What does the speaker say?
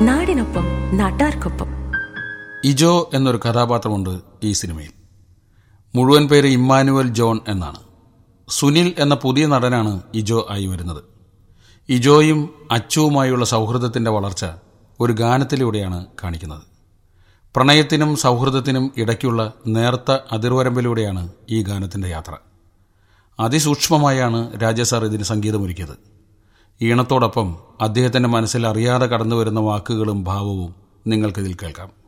നാടിനൊപ്പം നാട്ടാർക്കൊപ്പം. ഇജോ എന്നൊരു കഥാപാത്രമുണ്ട് ഈ സിനിമയിൽ. മുഴുവൻ പേര് ഇമ്മാനുവൽ ജോൺ എന്നാണ്. സുനിൽ എന്ന പുതിയ നടനാണ് ഇജോ ആയി വരുന്നത്. ഇജോയും അച്ചുവുമായുള്ള സൗഹൃദത്തിന്റെ വളർച്ച ഒരു ഗാനത്തിലൂടെയാണ് കാണിക്കുന്നത്. പ്രണയത്തിനും സൗഹൃദത്തിനും ഇടയ്ക്കുള്ള നേർത്ത അതിർവരമ്പിലൂടെയാണ് ഈ ഗാനത്തിന്റെ യാത്ര. അതിസൂക്ഷ്മമായാണ് രാജസാർ ഇതിന് സംഗീതമൊരുക്കിയത്. ഈണത്തോടൊപ്പം അദ്ദേഹത്തിന്റെ മനസ്സിൽ അറിയാതെ കടന്നുവരുന്ന വാക്കുകളും ഭാവവും നിങ്ങൾക്കിതിൽ കേൾക്കാം.